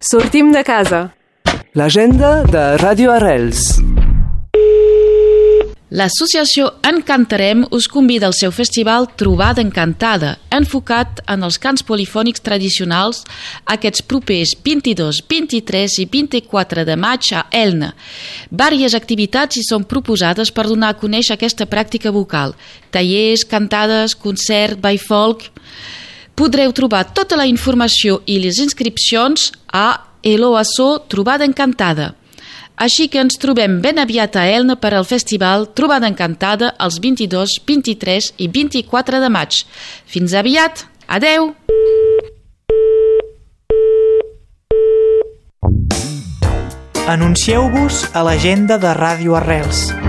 Sortim de casa. L'agenda de Ràdio Arrels. L'associació Encantarem us convida al seu festival Trobada Encantada, enfocat en els cants polifònics tradicionals aquests propers 22, 23 i 24 de maig a Elna. Vàries activitats hi són proposades per donar a conèixer aquesta pràctica vocal. Tallers, cantades, concert, ball folk... Podreu trobar tota la informació i les inscripcions a Eloasso Trobada Encantada. Així que ens trobem ben aviat a Elna per al festival Trobada Encantada els 22, 23 i 24 de maig. Fins aviat! Adeu! Anuncieu-vos a l'agenda de Ràdio Arrels.